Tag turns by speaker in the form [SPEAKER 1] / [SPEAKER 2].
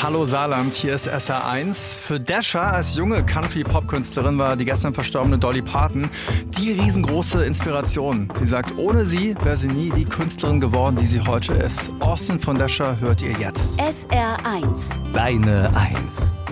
[SPEAKER 1] Hallo Saarland, hier ist SR1. Für Dasha als junge Country-Pop-Künstlerin war die gestern verstorbene Dolly Parton die riesengroße Inspiration. Sie sagt, ohne sie wäre sie nie die Künstlerin geworden, die sie heute ist. Austin von Dasha hört ihr jetzt.
[SPEAKER 2] SR1.
[SPEAKER 3] Deine Eins.